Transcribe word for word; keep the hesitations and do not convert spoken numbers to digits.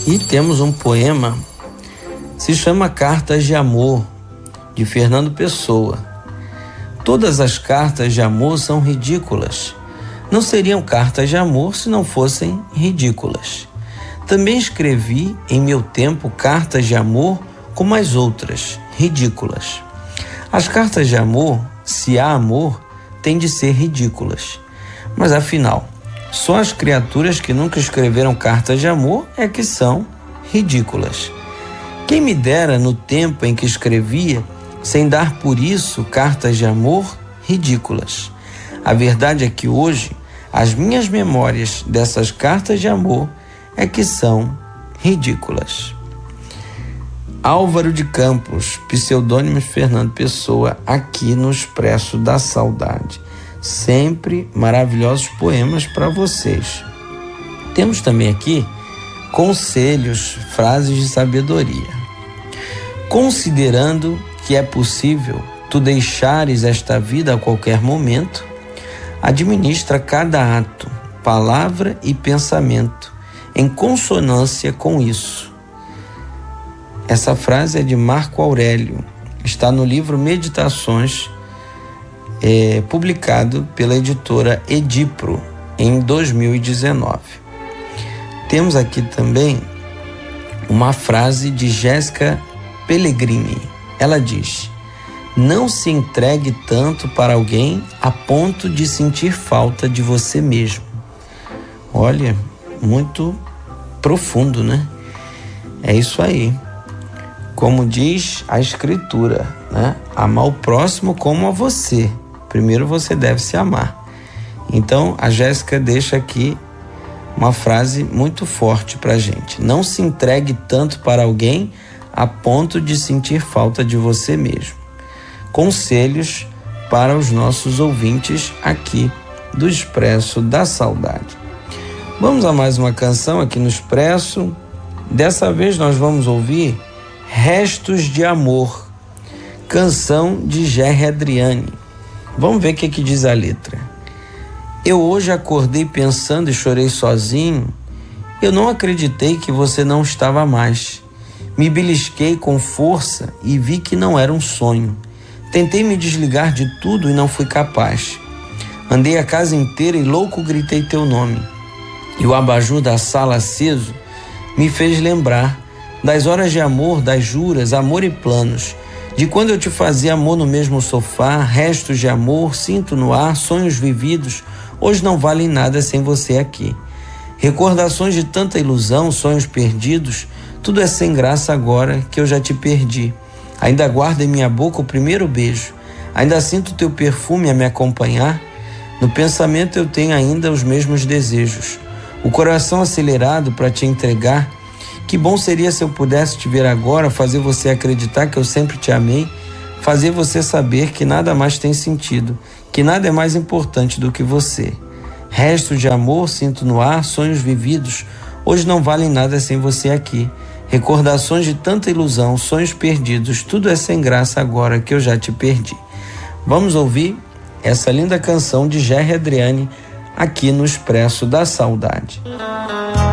E temos um poema, se chama Cartas de Amor, de Fernando Pessoa. Todas as cartas de amor são ridículas. Não seriam cartas de amor se não fossem ridículas. Também escrevi em meu tempo cartas de amor como as outras, ridículas. As cartas de amor, se há amor, têm de ser ridículas. Mas afinal, só as criaturas que nunca escreveram cartas de amor é que são ridículas. Quem me dera no tempo em que escrevia, sem dar por isso cartas de amor ridículas. A verdade é que hoje, as minhas memórias dessas cartas de amor é que são ridículas. Álvaro de Campos, pseudônimo Fernando Pessoa, aqui no Expresso da Saudade. Sempre maravilhosos poemas para vocês. Temos também aqui conselhos, frases de sabedoria. Considerando que é possível tu deixares esta vida a qualquer momento, administra cada ato, palavra e pensamento em consonância com isso. Essa frase é de Marco Aurélio, está no livro Meditações, é, publicado pela editora Edipro em dois mil e dezenove. Temos aqui também uma frase de Jéssica Pellegrini. Ela diz: não se entregue tanto para alguém a ponto de sentir falta de você mesmo. Olha, muito profundo, né? É isso aí. Como diz a Escritura, né? Amar o próximo como a você. Primeiro você deve se amar. Então, a Jéssica deixa aqui uma frase muito forte para a gente. Não se entregue tanto para alguém a ponto de sentir falta de você mesmo. Conselhos para os nossos ouvintes aqui do Expresso da Saudade. Vamos a mais uma canção aqui no Expresso. Dessa vez nós vamos ouvir Restos de Amor, canção de Gerry Adriane. Vamos ver o que, que diz a letra. Eu hoje acordei pensando e chorei sozinho. Eu não acreditei que você não estava mais. Me belisquei com força e vi que não era um sonho. Tentei me desligar de tudo e não fui capaz. Andei a casa inteira e louco gritei teu nome. E o abajur da sala aceso me fez lembrar das horas de amor, das juras, amor e planos. De quando eu te fazia amor no mesmo sofá, restos de amor, sinto no ar, sonhos vividos, hoje não valem nada sem você aqui. Recordações de tanta ilusão, sonhos perdidos, tudo é sem graça agora que eu já te perdi. Ainda guardo em minha boca o primeiro beijo, ainda sinto teu perfume a me acompanhar. No pensamento eu tenho ainda os mesmos desejos, o coração acelerado para te entregar. Que bom seria se eu pudesse te ver agora, fazer você acreditar que eu sempre te amei, fazer você saber que nada mais tem sentido, que nada é mais importante do que você. Restos de amor sinto no ar, sonhos vividos, hoje não valem nada sem você aqui. Recordações de tanta ilusão, sonhos perdidos, tudo é sem graça agora que eu já te perdi. Vamos ouvir essa linda canção de Gerry Adriane aqui no Expresso da Saudade.